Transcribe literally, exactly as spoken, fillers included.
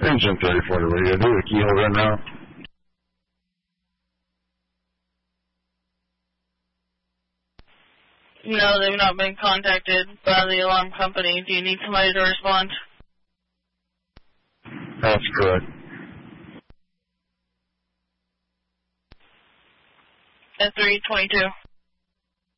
engine thirty-four, what are you going to do? The keyhole run now? No, they've not been contacted by the alarm company. Do you need somebody to respond? That's correct. At three twenty-two.